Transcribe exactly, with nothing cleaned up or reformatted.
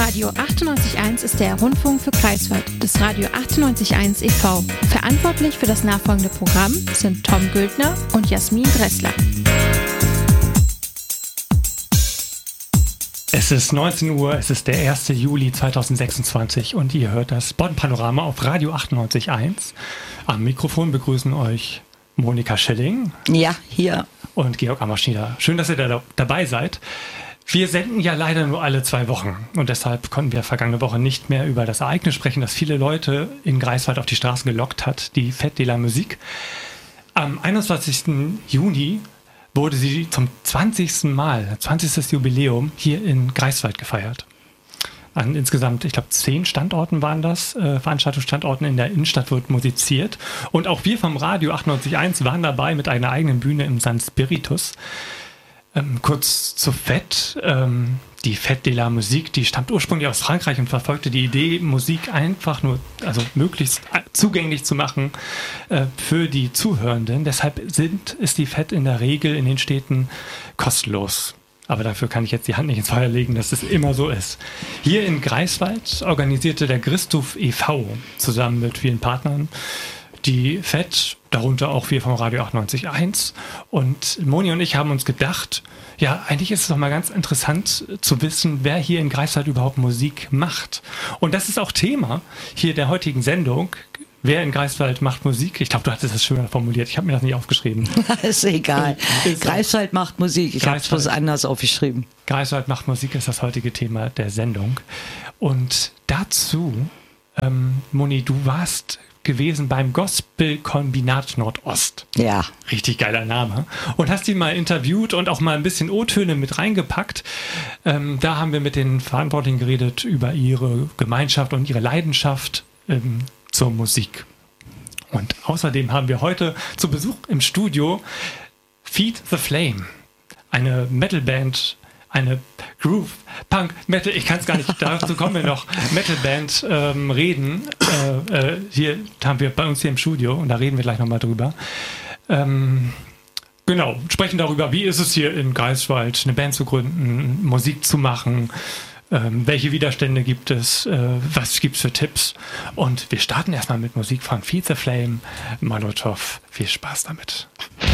Radio achtundneunzig Komma eins ist der Rundfunk für Greifswald des Radio achtundneunzig Komma eins e V. Verantwortlich für das nachfolgende Programm sind Tom Güldner und Jasmin Dressler. Es ist neunzehn Uhr, es ist der erste Juli zweitausendsechsundzwanzig und ihr hört das Bonn-Panorama auf Radio achtundneunzig Komma eins. Am Mikrofon begrüßen euch Monika Schilling. Ja, hier. Und Georg Ammerschnieder. Schön, dass ihr da dabei seid. Wir senden ja leider nur alle zwei Wochen und deshalb konnten wir vergangene Woche nicht mehr über das Ereignis sprechen, das viele Leute in Greifswald auf die Straßen gelockt hat, die Fête de la Musique. Am einundzwanzigsten Juni wurde sie zum zwanzigsten Mal, zwanzigstes Jubiläum hier in Greifswald gefeiert. An insgesamt, ich glaube, zehn Standorten waren das, äh, Veranstaltungsstandorten in der Innenstadt wird musiziert. Und auch wir vom Radio achtundneunzig Komma eins waren dabei mit einer eigenen Bühne im San Spiritus. Ähm, kurz zur Fête. Ähm, die Fête de la Musique, die stammt ursprünglich aus Frankreich und verfolgte die Idee, Musik einfach nur, also möglichst zugänglich zu machen äh, für die Zuhörenden. Deshalb sind, ist die Fête in der Regel in den Städten kostenlos. Aber dafür kann ich jetzt die Hand nicht ins Feuer legen, dass es immer so ist. Hier in Greifswald organisierte der Christoph e V zusammen mit vielen Partnern die Fête, darunter auch wir vom Radio achtundneunzig Komma eins. Und Moni und ich haben uns gedacht, ja, eigentlich ist es doch mal ganz interessant zu wissen, wer hier in Greifswald überhaupt Musik macht. Und das ist auch Thema hier der heutigen Sendung. Wer in Greifswald macht Musik? Ich glaube, du hattest das schöner formuliert. Ich habe mir das nicht aufgeschrieben. Ist egal. Ist Greifswald macht Musik. Ich habe es was anders aufgeschrieben. Greifswald macht Musik ist das heutige Thema der Sendung. Und dazu, ähm, Moni, du warst gewesen beim Gospel-Kombinat Nordost. Ja. Richtig geiler Name. Und hast die mal interviewt und auch mal ein bisschen O-Töne mit reingepackt. Ähm, da haben wir mit den Verantwortlichen geredet über ihre Gemeinschaft und ihre Leidenschaft ähm, zur Musik. Und außerdem haben wir heute zu Besuch im Studio Feed the Flame, eine Metalband, eine Groove, Punk, Metal, ich kann es gar nicht, dazu kommen wir noch, Metalband ähm, reden. Äh, äh, hier haben wir bei uns hier im Studio und da reden wir gleich nochmal drüber. Ähm, genau, sprechen darüber, wie ist es hier in Greifswald, eine Band zu gründen, Musik zu machen, ähm, welche Widerstände gibt es, äh, was gibt es für Tipps. Und wir starten erstmal mit Musik von Feed the Flame, Molotov. Viel Spaß damit.